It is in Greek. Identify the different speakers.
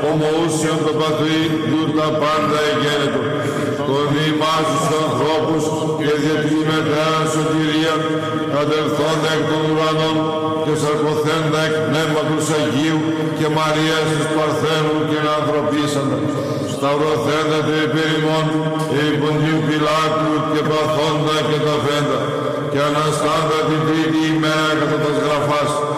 Speaker 1: ομοούσιον το Πατρί, δου τα πάντα εγένετο. Το διημάς τους ανθρώπους και διατηρημετέραν σωτηρία, κατελθόντα εκ των ουρανών και σαρκωθέντα εκ πνεύματος Αγίου και Μαρίας της Παρθένου και ανθρωπίσαντα. Σταυρωθέντα το υπερημών και υποντίου Πιλάτου και παθόντα και ταφέντα και αναστάντα την τρίτη ημέρα κατά τας γραφάς